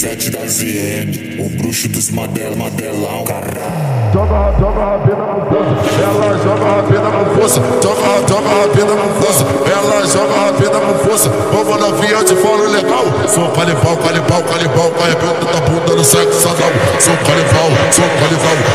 Sete da ZN, o bruxo dos Madelão, caralho. Joga a rabeta no poço, ela joga a rabeta no poço. Joga a rabeta no poço, ela joga a rabeta no poço. Vamos na via de fora legal. Sou canibal, arrebenta da bunda no sexo anal. Sou canibal.